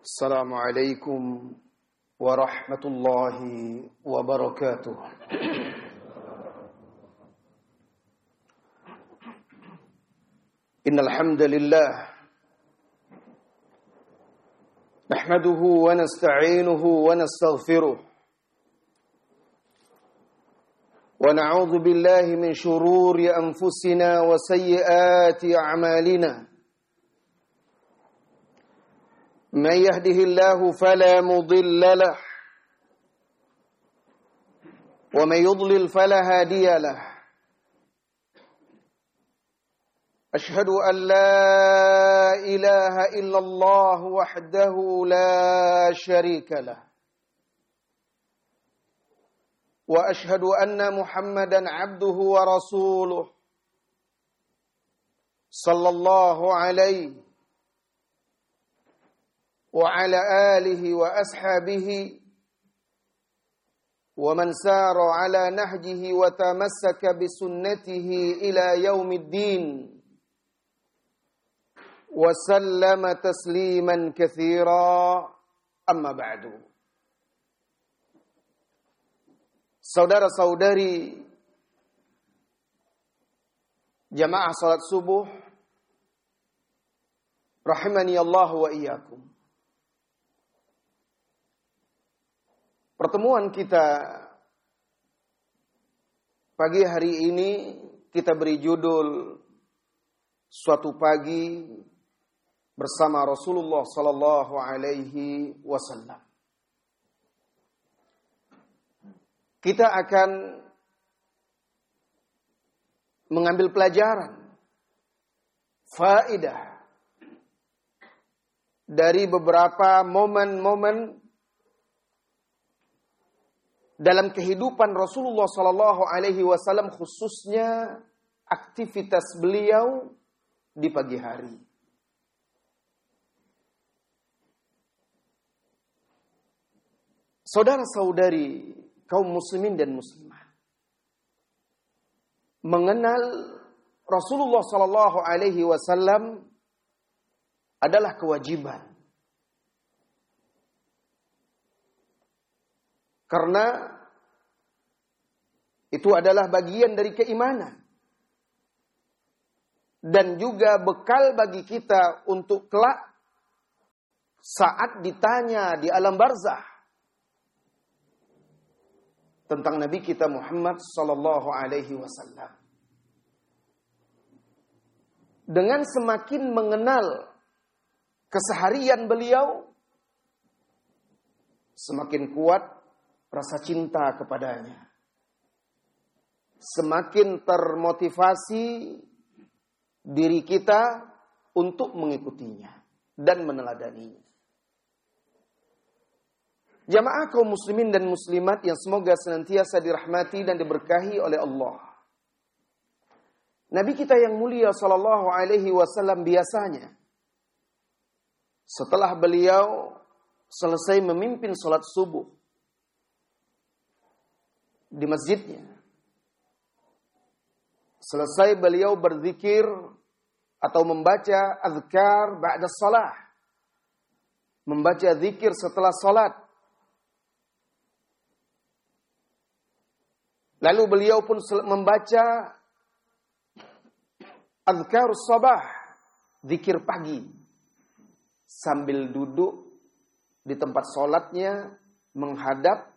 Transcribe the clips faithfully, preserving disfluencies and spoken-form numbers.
السلام عليكم ورحمة الله وبركاته. إن الحمد لله نحمده ونستعينه ونستغفره ونعوذ بالله من شرور أنفسنا وسيئات أعمالنا. من يهده الله فلا مضل له ومن يضلل فلا هادي له. أشهد أن لا إله إلا الله وحده لا شريك له وأشهد أن محمدا عبده ورسوله صلى الله عليه وعلى آله وأصحابه ومن سار على نهجه وتمسك بسنته إلى يوم الدين وسلم تسليما كثيرا. أما بعد. Saudara-saudari jamaah salat subuh rahimani Allah wa iyyakum. Pertemuan kita pagi hari ini kita beri judul Suatu Pagi Bersama Rasulullah sallallahu alaihi wasallam. Kita akan mengambil pelajaran, faedah dari beberapa momen-momen dalam kehidupan Rasulullah sallallahu alaihi wasallam, khususnya aktivitas beliau di pagi hari. Saudara-saudari kaum muslimin dan muslimat, mengenal Rasulullah sallallahu alaihi wasallam adalah kewajiban. Karena itu adalah bagian dari keimanan. Dan juga bekal bagi kita untuk kelak saat ditanya di alam barzah tentang Nabi kita Muhammad sallallahu alaihi wasallam. Dengan semakin mengenal keseharian beliau, semakin kuat rasa cinta kepadanya. Semakin termotivasi diri kita untuk mengikutinya dan meneladaninya. Jamaah kaum muslimin dan muslimat yang semoga senantiasa dirahmati dan diberkahi oleh Allah. Nabi kita yang mulia sallallahu alaihi wasallam biasanya setelah beliau selesai memimpin salat subuh di masjidnya, selesai beliau berzikir atau membaca azkar ba'da salah, membaca zikir setelah salat. Lalu beliau pun membaca azkar sabah, zikir pagi, sambil duduk di tempat salatnya menghadap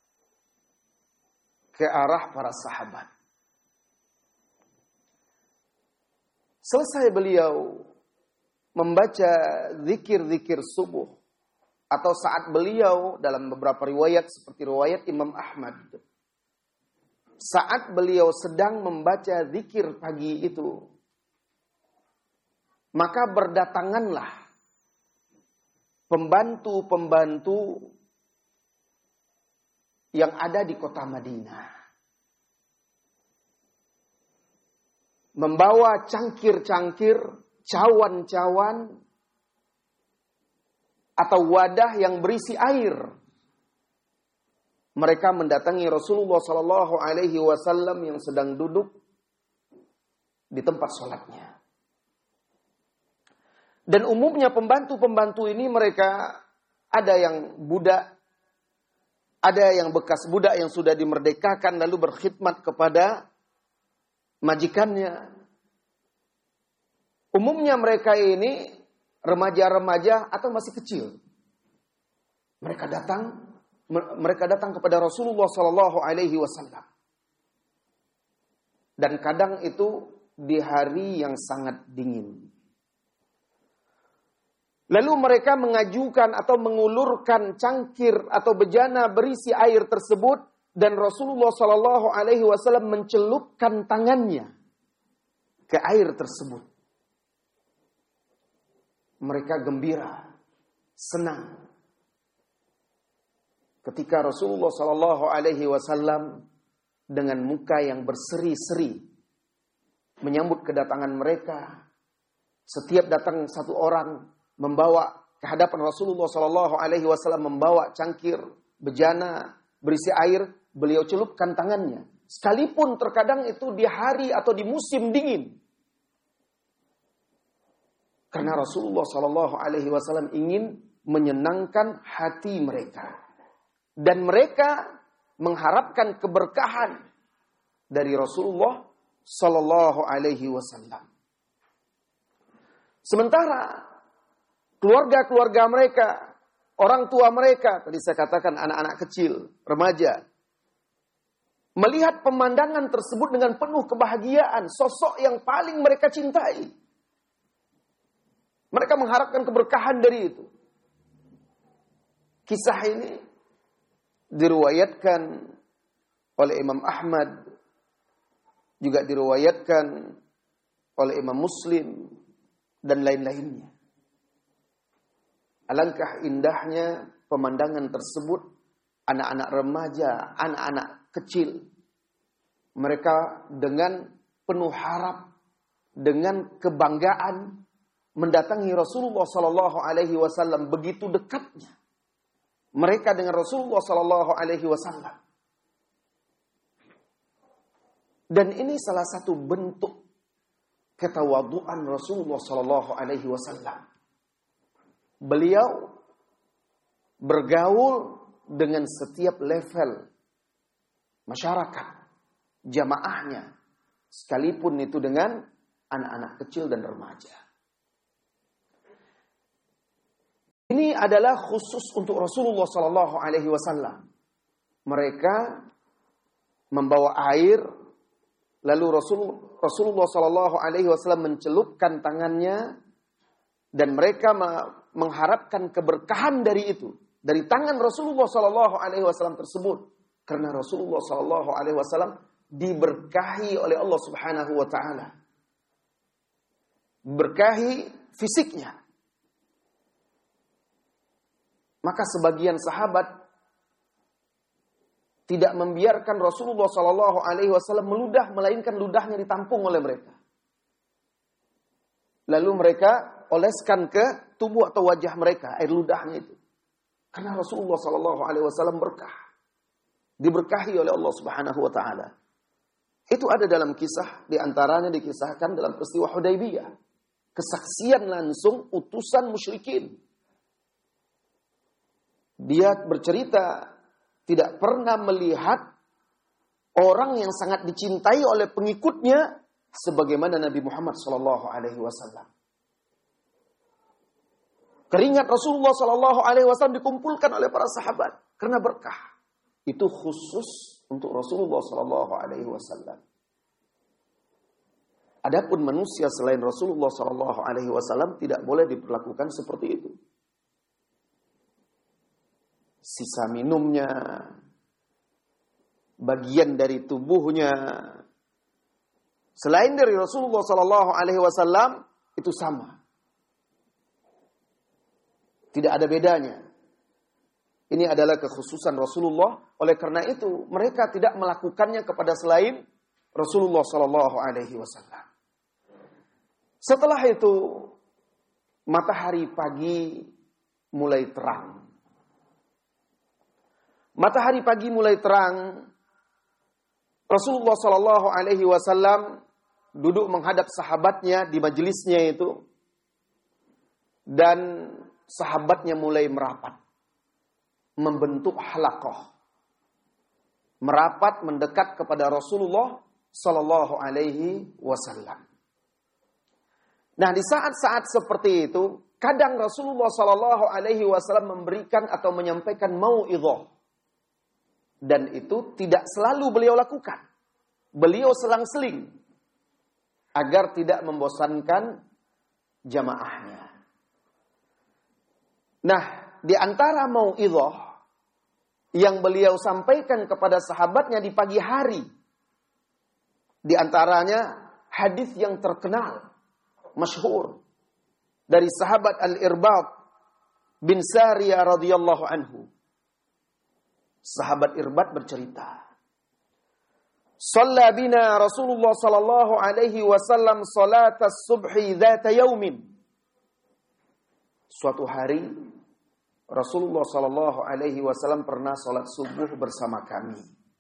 ke arah para sahabat. Selesai beliau membaca zikir-zikir subuh, atau saat beliau dalam beberapa riwayat seperti riwayat Imam Ahmad, saat beliau sedang membaca zikir pagi itu, maka berdatanganlah pembantu-pembantu yang ada di kota Madinah, membawa cangkir-cangkir, cawan-cawan, atau wadah yang berisi air. Mereka mendatangi Rasulullah sallallahu alaihi wasallam yang sedang duduk di tempat sholatnya. Dan umumnya pembantu-pembantu ini mereka ada yang budak, ada yang bekas budak yang sudah dimerdekakan lalu berkhidmat kepada majikannya. Umumnya mereka ini remaja-remaja atau masih kecil. Mereka datang, mereka datang kepada Rasulullah Sallallahu Alaihi Wasallam. Dan kadang itu di hari yang sangat dingin. Lalu mereka mengajukan atau mengulurkan cangkir atau bejana berisi air tersebut, dan Rasulullah Sallallahu Alaihi Wasallam mencelupkan tangannya ke air tersebut. Mereka gembira, senang. Ketika Rasulullah Sallallahu Alaihi Wasallam dengan muka yang berseri-seri menyambut kedatangan mereka, setiap datang satu orang membawa ke hadapan Rasulullah Sallallahu Alaihi Wasallam, membawa cangkir bejana berisi air, beliau celupkan tangannya. Sekalipun terkadang itu di hari atau di musim dingin, karena Rasulullah Sallallahu Alaihi Wasallam ingin menyenangkan hati mereka, dan mereka mengharapkan keberkahan dari Rasulullah Sallallahu Alaihi Wasallam. Sementara keluarga-keluarga mereka, orang tua mereka, tadi saya katakan anak-anak kecil, remaja, melihat pemandangan tersebut dengan penuh kebahagiaan, sosok yang paling mereka cintai. Mereka mengharapkan keberkahan dari itu. Kisah ini diriwayatkan oleh Imam Ahmad, juga diriwayatkan oleh Imam Muslim, dan lain-lainnya. Alangkah indahnya pemandangan tersebut, anak-anak remaja, anak-anak kecil. Mereka dengan penuh harap, dengan kebanggaan mendatangi Rasulullah Sallallahu Alaihi Wasallam, begitu dekatnya mereka dengan Rasulullah Sallallahu Alaihi Wasallam. Dan ini salah satu bentuk ketawaduan Rasulullah Sallallahu Alaihi Wasallam. Beliau bergaul dengan setiap level masyarakat, jamaahnya, sekalipun itu dengan anak-anak kecil dan remaja. Ini adalah khusus untuk Rasulullah Sallallahu Alaihi Wasallam. Mereka membawa air, lalu Rasul, Rasulullah Sallallahu Alaihi Wasallam mencelupkan tangannya, dan mereka mengharapkan keberkahan dari itu, dari tangan Rasulullah Sallallahu Alaihi Wasallam tersebut, karena Rasulullah Sallallahu Alaihi Wasallam diberkahi oleh Allah Subhanahu Wa Taala, berkahi fisiknya. Maka sebagian sahabat tidak membiarkan Rasulullah Sallallahu Alaihi Wasallam meludah, melainkan ludahnya ditampung oleh mereka. Lalu mereka oleskan ke tubuh atau wajah mereka air ludahnya itu, karena Rasulullah Sallallahu Alaihi Wasallam berkah, diberkahi oleh Allah Subhanahu Wa Taala. Itu ada dalam kisah, diantaranya dikisahkan dalam peristiwa Hudaybiyah, kesaksian langsung utusan musyrikin. Dia bercerita tidak pernah melihat orang yang sangat dicintai oleh pengikutnya sebagaimana Nabi Muhammad Sallallahu Alaihi Wasallam. Keringat Rasulullah Sallallahu Alaihi Wasallam dikumpulkan oleh para sahabat karena berkah. Itu khusus untuk Rasulullah Sallallahu Alaihi Wasallam. Adapun manusia selain Rasulullah Sallallahu Alaihi Wasallam tidak boleh diperlakukan seperti itu. Sisa minumnya, bagian dari tubuhnya, selain dari Rasulullah Sallallahu Alaihi Wasallam itu sama, tidak ada bedanya. Ini adalah kekhususan Rasulullah. Oleh karena itu mereka tidak melakukannya kepada selain Rasulullah Sallallahu Alaihi Wasallam. Setelah itu matahari pagi mulai terang. Matahari pagi mulai terang, Rasulullah Sallallahu Alaihi Wasallam duduk menghadap sahabatnya di majelisnya itu, dan sahabatnya mulai merapat. membentuk halaqah, merapat mendekat kepada Rasulullah sallallahu alaihi wasallam. Nah, di saat-saat seperti itu, kadang Rasulullah sallallahu alaihi wasallam memberikan atau menyampaikan mau'izah. Dan itu tidak selalu beliau lakukan. Beliau selang-seling agar tidak membosankan jamaahnya. Nah, di antara mau'izah yang beliau sampaikan kepada sahabatnya di pagi hari, di antaranya hadis yang terkenal, masyhur dari sahabat Al-Irbad bin Sariyah radhiyallahu anhu. Sahabat Irbad bercerita, "Shalla bina Rasulullah sallallahu alaihi wasallam salat as-subhi dzata yaumin." Suatu hari Rasulullah sallallahu alaihi wasallam pernah salat subuh bersama kami.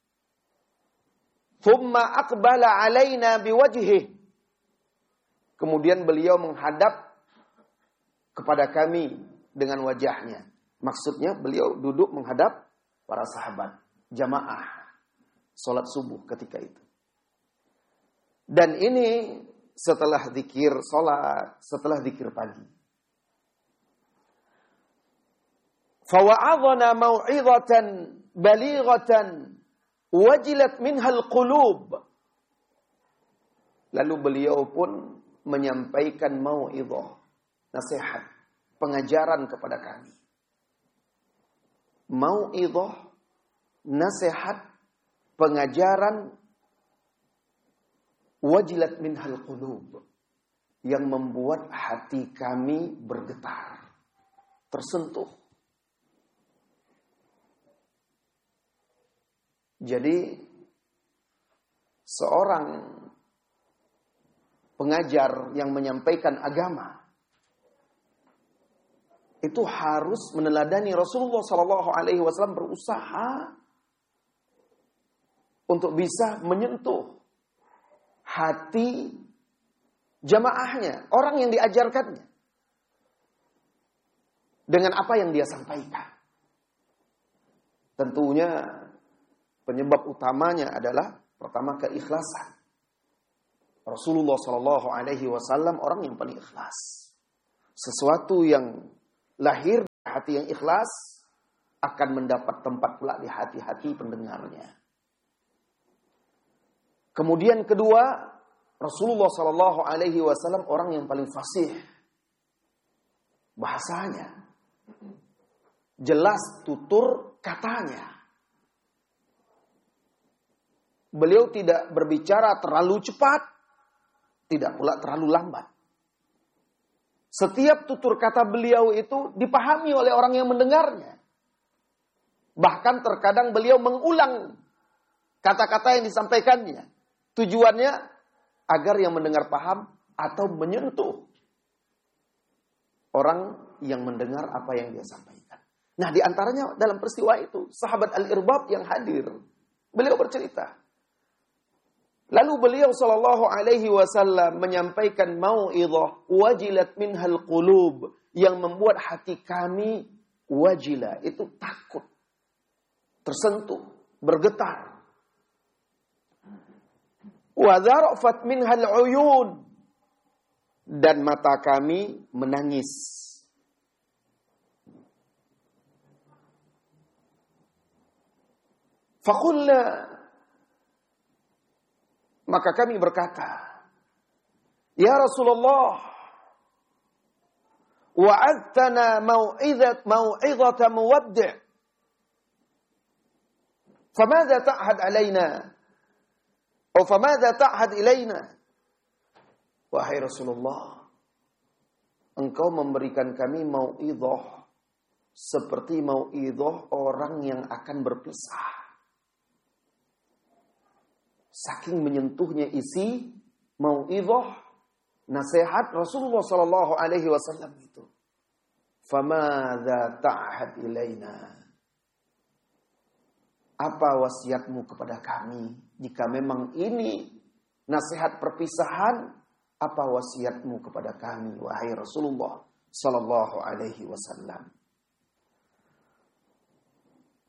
Thumma aqbala alaina biwajhihi. Kemudian beliau menghadap kepada kami dengan wajahnya. Maksudnya beliau duduk menghadap para sahabat, jamaah salat subuh ketika itu. Dan ini setelah zikir salat, setelah zikir pagi. Fawa'adhana mau'izatan balighatan wajilat minhal qulub. Lalu beliau pun menyampaikan mau'izah, nasihat, pengajaran kepada kami. Mau'izah, nasihat, pengajaran, wajilat minhal qulub, yang membuat hati kami bergetar, tersentuh. Jadi seorang pengajar yang menyampaikan agama itu harus meneladani Rasulullah sallallahu alaihi wasallam, berusaha untuk bisa menyentuh hati jamaahnya, orang yang diajarkannya, dengan apa yang dia sampaikan. Tentunya penyebab utamanya adalah pertama keikhlasan. Rasulullah sallallahu alaihi wasallam orang yang paling ikhlas. Sesuatu yang lahir dari hati yang ikhlas akan mendapat tempat pula di hati-hati pendengarnya. Kemudian kedua, Rasulullah sallallahu alaihi wasallam orang yang paling fasih. Bahasanya jelas, tutur katanya. Beliau tidak berbicara terlalu cepat, tidak pula terlalu lambat. Setiap tutur kata beliau itu dipahami oleh orang yang mendengarnya. Bahkan terkadang beliau mengulang kata-kata yang disampaikannya. Tujuannya agar yang mendengar paham atau menyentuh orang yang mendengar apa yang dia sampaikan. Nah, di antaranya dalam peristiwa itu, sahabat Al-Irbad yang hadir, beliau bercerita. Lalu beliau sallallahu alaihi wasallam menyampaikan mau'izah wajilat minhal qulub, yang membuat hati kami wajila, itu takut, tersentuh, bergetar. Wa dzarafat minhal uyun, dan mata kami menangis. Faqulna, maka kami berkata, "Ya Rasulullah, wa'adtana mau'izat mau'izata muwaddi'. Famadza ta'had 'alaina? Atau famadza ta'had ilaina?" Wahai Rasulullah, engkau memberikan kami mau'izah seperti mau'izah orang yang akan berpisah. Saking menyentuhnya isi mau'izah, nasihat Rasulullah sallallahu alaihi wasallam itu. Famadza ta'had ilaina? Apa wasiatmu kepada kami? Jika memang ini nasihat perpisahan, apa wasiatmu kepada kami, wahai Rasulullah sallallahu alaihi wasallam?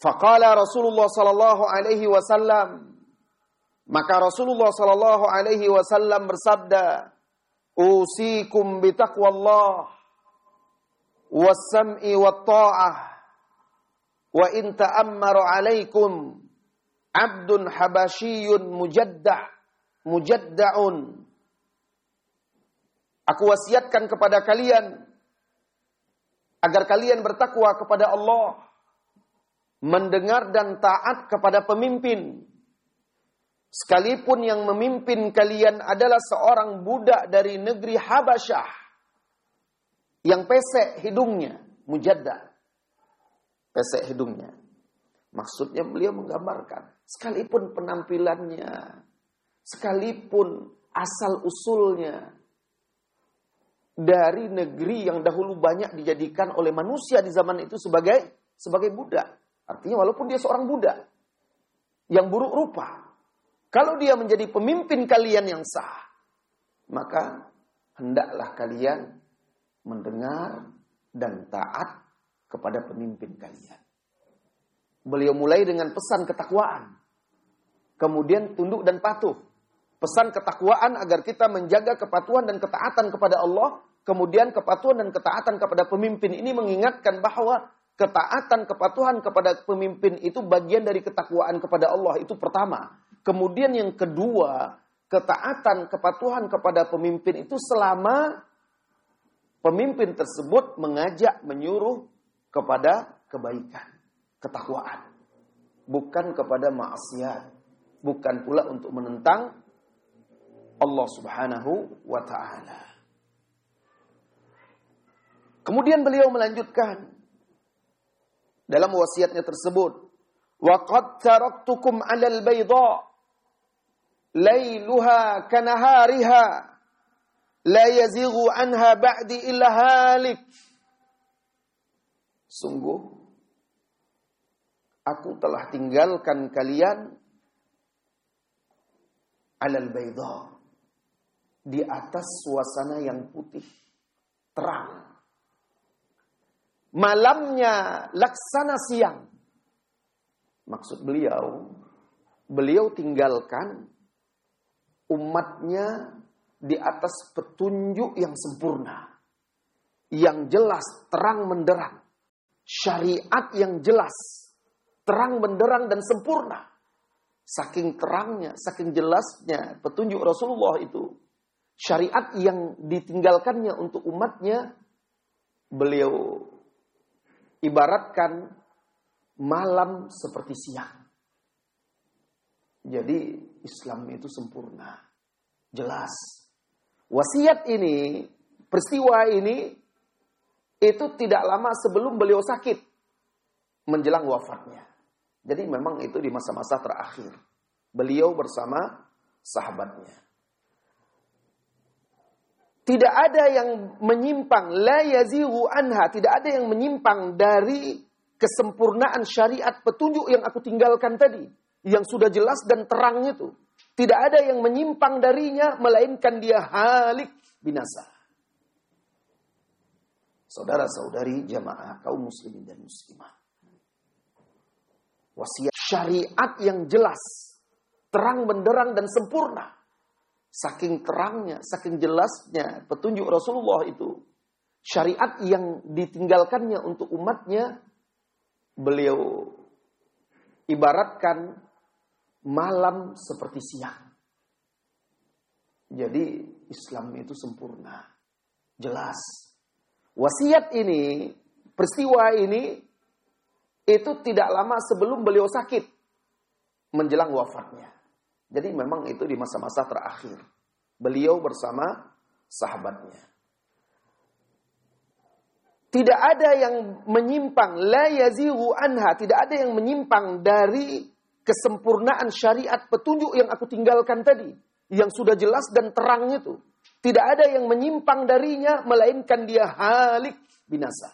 Faqala Rasulullah sallallahu alaihi wasallam, maka Rasulullah sallallahu alaihi wasallam bersabda, "Usikum bi taqwallah was-sam'i wat-tha'ah wa in ta'ammara 'alaikum 'abdun habasyiyyun mujaddah mujadda'un." Aku wasiatkan kepada kalian agar kalian bertakwa kepada Allah, mendengar dan taat kepada pemimpin, sekalipun yang memimpin kalian adalah seorang budak dari negeri Habasyah yang pesek hidungnya, mujaddah, pesek hidungnya. Maksudnya beliau menggambarkan, sekalipun penampilannya, sekalipun asal usulnya dari negeri yang dahulu banyak dijadikan oleh manusia di zaman itu sebagai sebagai budak. Artinya walaupun dia seorang budak yang buruk rupa, kalau dia menjadi pemimpin kalian yang sah, maka hendaklah kalian mendengar dan taat kepada pemimpin kalian. Beliau mulai dengan pesan ketakwaan, kemudian tunduk dan patuh. Pesan ketakwaan agar kita menjaga kepatuhan dan ketaatan kepada Allah, kemudian kepatuhan dan ketaatan kepada pemimpin. Ini mengingatkan bahwa ketaatan, kepatuhan kepada pemimpin itu bagian dari ketakwaan kepada Allah. Itu pertama. Kemudian yang kedua, ketaatan, kepatuhan kepada pemimpin itu selama pemimpin tersebut mengajak, menyuruh kepada kebaikan, ketakwaan. Bukan kepada maksiat. Bukan pula untuk menentang Allah subhanahu wa ta'ala. Kemudian beliau melanjutkan dalam wasiatnya tersebut, wa qad taraktukum 'alal bayda lailuha kanahariha la yazighu anha ba'di illa halik. Sungguh aku telah tinggalkan kalian 'alal bayda, di atas suasana yang putih, terang. Malamnya laksana siang. Maksud beliau, beliau tinggalkan umatnya di atas petunjuk yang sempurna, yang jelas, terang menderang. Syariat yang jelas, terang benderang dan sempurna. Saking terangnya, saking jelasnya petunjuk Rasulullah itu, syariat yang ditinggalkannya untuk umatnya, beliau ibaratkan malam seperti siang. Jadi Islam itu sempurna, jelas. Wasiat ini, peristiwa ini, itu tidak lama sebelum beliau sakit, menjelang wafatnya. Jadi memang itu di masa-masa terakhir. Beliau bersama sahabatnya. Tidak ada yang menyimpang, la yazighu anha, tidak ada yang menyimpang dari kesempurnaan syariat petunjuk yang aku tinggalkan tadi, yang sudah jelas dan terang itu. Tidak ada yang menyimpang darinya, melainkan dia halik, binasa. Saudara-saudari jamaah kaum muslimin dan muslimat, wasiat syariat yang jelas, terang benderang dan sempurna. Saking terangnya, saking jelasnya petunjuk Rasulullah itu, syariat yang ditinggalkannya untuk umatnya, beliau ibaratkan malam seperti siang. Jadi Islam itu sempurna, jelas. Wasiat ini, peristiwa ini, itu tidak lama sebelum beliau sakit, menjelang wafatnya. Jadi memang itu di masa-masa terakhir. Beliau bersama sahabatnya. Tidak ada yang menyimpang, la yazighu anha, tidak ada yang menyimpang dari kesempurnaan syariat petunjuk yang aku tinggalkan tadi, yang sudah jelas dan terang itu. Tidak ada yang menyimpang darinya, melainkan dia halik, binasa.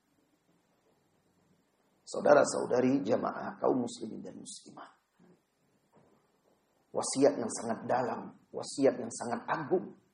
Saudara-saudari jamaah kaum muslimin dan muslimat, wasiat yang sangat dalam, wasiat yang sangat agung.